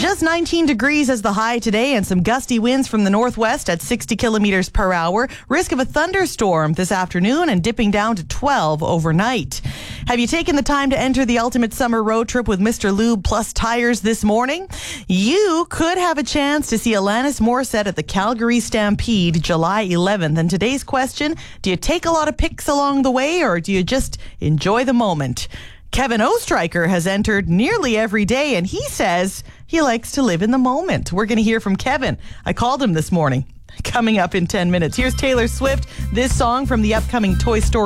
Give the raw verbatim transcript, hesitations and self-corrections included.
Just nineteen degrees as the high today and some gusty winds from the northwest at sixty kilometers per hour. Risk of a thunderstorm this afternoon and dipping down to twelve overnight. Have you taken the time to enter the ultimate summer road trip with Mister Lube Plus Tires this morning? You could have a chance to see Alanis Morissette at the Calgary Stampede July eleventh. And today's question, do you take a lot of pics along the way or do you just enjoy the moment? Kevin Ostreicher has entered nearly every day, and he says he likes to live in the moment. We're going to hear from Kevin. I called him this morning. Coming up in ten minutes. Here's Taylor Swift, this song from the upcoming Toy Story